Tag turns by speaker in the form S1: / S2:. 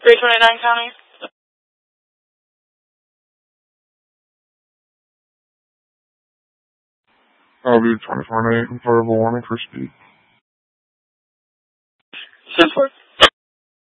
S1: 329 County.
S2: I'll be 24-8 and 501 Christie.
S1: 10-4.